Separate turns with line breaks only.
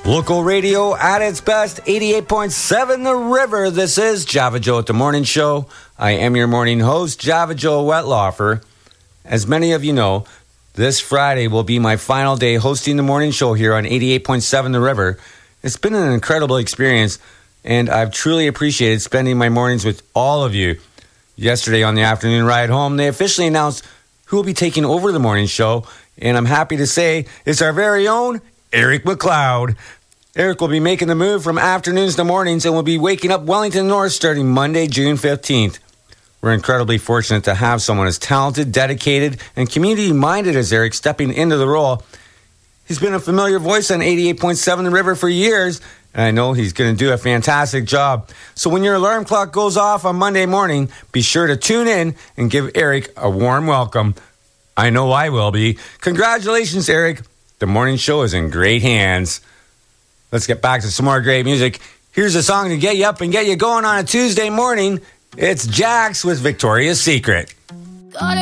Local radio at its best, 88.7 The River. This is Java Joe at the Morning Show. I am your morning host, Java Joe Wetlaufer. As many of you know, this Friday will be my final day hosting the morning show here on 88.7 The River. It's been an incredible experience, and I've truly appreciated spending my mornings with all of you. Yesterday on the afternoon ride home, they officially announced who will be taking over the morning show, and I'm happy to say it's our very own Eric McLeod. Eric will be making the move from afternoons to mornings and will be waking up Wellington North starting Monday, June 15th. We're incredibly fortunate to have someone as talented, dedicated, and community-minded as Eric stepping into the role. He's been a familiar voice on 88.7 The River for years, and I know he's going to do a fantastic job. So when your alarm clock goes off on Monday morning, be sure to tune in and give Eric a warm welcome. I know I will be. Congratulations, Eric. The morning show is in great hands. Let's get back to some more great music. Here's a song to get you up and get you going on a Tuesday morning. It's Jax with Victoria's Secret.
Got